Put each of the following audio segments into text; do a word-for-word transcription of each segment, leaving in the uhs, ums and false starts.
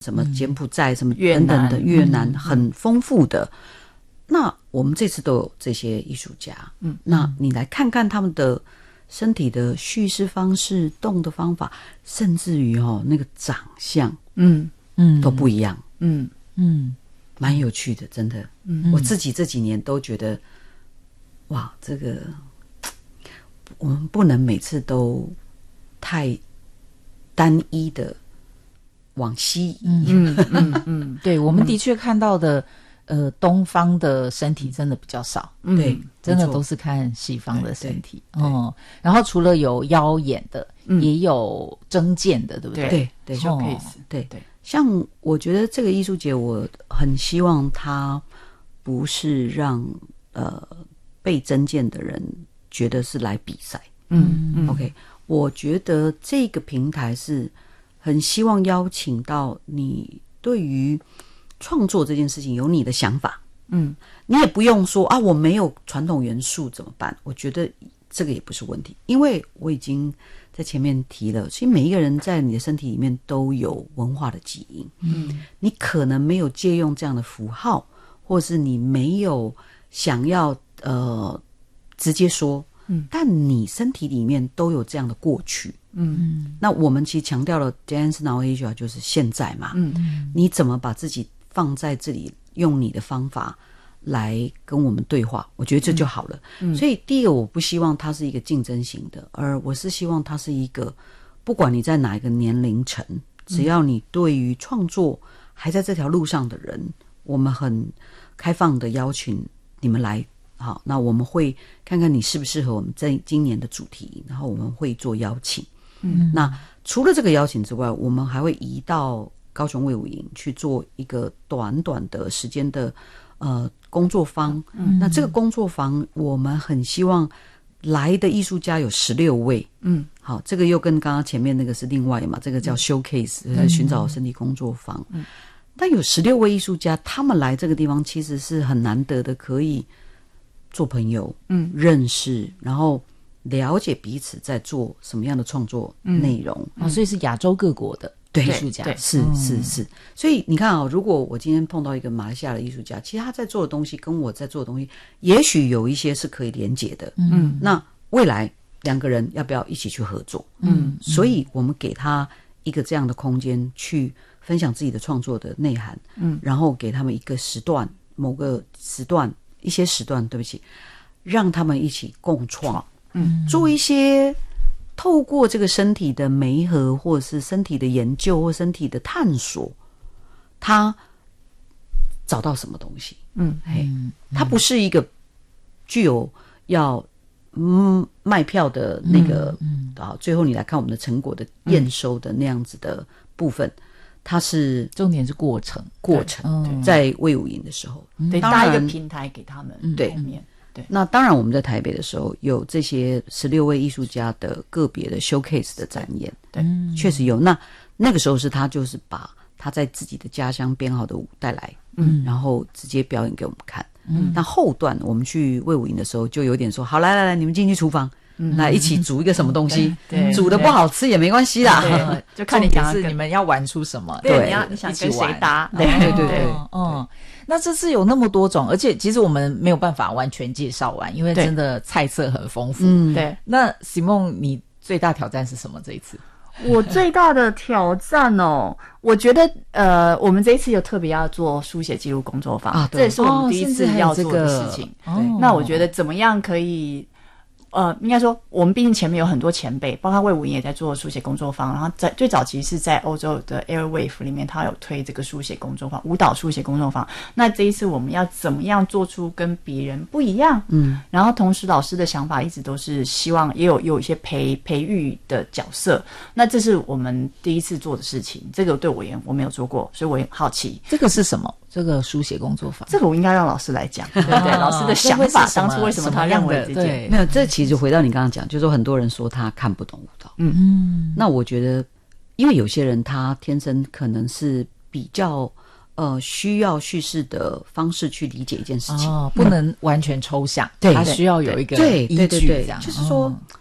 什么柬埔寨、嗯、什么等等的越南、嗯、很丰富的。那我们这次都有这些艺术家，嗯，那你来看看他们的身体的叙事方式、动的方法，甚至于哦那个长相，嗯嗯，都不一样，嗯嗯，蛮有趣的，真的。嗯，我自己这几年都觉得，哇，这个我们不能每次都太单一的往西移。 嗯嗯嗯，对，我们的确看到的。呃，东方的身体真的比较少， 嗯、对， 真的都是看西方的身体哦、嗯。然后除了有腰眼的，嗯、也有征件的，对不对？ 对对 ，showcase，、哦、 对对。像我觉得这个艺术节，我很希望它不是让呃被征件的人觉得是来比赛，嗯嗯 ，OK。我觉得这个平台是很希望邀请到你对于创作这件事情有你的想法，嗯，你也不用说啊，我没有传统元素怎么办？我觉得这个也不是问题，因为我已经在前面提了，其实每一个人在你的身体里面都有文化的基因，嗯，你可能没有借用这样的符号，或是你没有想要呃直接说，嗯，但你身体里面都有这样的过去。嗯，那我们其实强调了 Dance Now Asia 就是现在嘛，嗯，你怎么把自己放在这里，用你的方法来跟我们对话，我觉得这就好了。嗯、所以第一个，我不希望它是一个竞争型的，而我是希望它是一个，不管你在哪一个年龄层，只要你对于创作还在这条路上的人，我们很开放的邀请你们来。好，那我们会看看你适不适合我们在今年的主题，然后我们会做邀请。嗯，那除了这个邀请之外，我们还会移到高雄卫武营去做一个短短的时间的呃工作坊。嗯，那这个工作坊我们很希望来的艺术家有十六位。嗯，好，这个又跟刚刚前面那个是另外嘛，这个叫 showcase，嗯、寻找身体工作坊。嗯，但有十六位艺术家，他们来这个地方其实是很难得的，可以做朋友，嗯，认识，然后了解彼此在做什么样的创作内容。 嗯、哦，所以是亚洲各国的艺术家， 是是是。所以你看啊、哦，如果我今天碰到一个马来西亚的艺术家，其实他在做的东西跟我在做的东西，也许有一些是可以连结的。嗯，那未来两个人要不要一起去合作？嗯，所以我们给他一个这样的空间去分享自己的创作的内涵。嗯，然后给他们一个时段，某个时段。一些时段，对不起，让他们一起共创，嗯，做一些透过这个身体的媒合，或者是身体的研究，或身体的探索，他找到什么东西？嗯，嘿，它不是一个具有要嗯卖票的那个，嗯，啊，最后你来看我们的成果的验收的那样子的部分。嗯，它是重点是过程， 过程在卫武营的时候， 对，搭一个平台给他们。 对，对。那当然，我们在台北的时候有这些十六位艺术家的个别的 showcase 的展演，对，确实有。那那个时候是他就是把他在自己的家乡编好的舞带来，嗯，然后直接表演给我们看。嗯，那后段我们去卫武营的时候，就有点说，好，来来来，你们进去厨房。嗯、来一起煮一个什么东西，对，煮的不好吃也没关系啦， 就看你讲是你们要玩出什么， 对，你要你想跟谁搭， 对对对对， 嗯，那这次有那么多种，而且其实我们没有办法完全介绍完，因为真的菜色很丰富。 嗯，对。 那 Simone， 你最大挑战是什么？这一次？ 我最大的挑战哦，我觉得呃，我们这一次有特别要做书写记录工作坊啊，这也是我们第一次要做的事情。哦，对，那我觉得怎么样可以？呃，应该说，我们毕竟前面有很多前辈，包括卫武营也在做书写工作坊，然后在最早期是在欧洲的 Airwave 里面，他有推这个书写工作坊、舞蹈书写工作坊。那这一次我们要怎么样做出跟别人不一样？嗯，然后同时老师的想法一直都是希望也有有一些培培育的角色。那这是我们第一次做的事情，这个对我也我没有做过，所以我也好奇这个是什么。这个书写工作坊， 这个我应该让老师来讲，对不对？老师的想法，当初为什么他认为这件没有？这其实回到你刚刚讲，就是说很多人说他看不懂舞蹈，嗯嗯。那我觉得，因为有些人他天生可能是比较呃需要叙事的方式去理解一件事情， 哦，不能完全抽象，对，他需要有一个依据，这样就是说，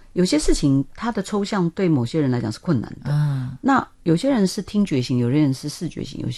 有些事情它的抽象对某些人来讲是困难的， 啊， 那有些人是听觉型，有些人是视觉型，有些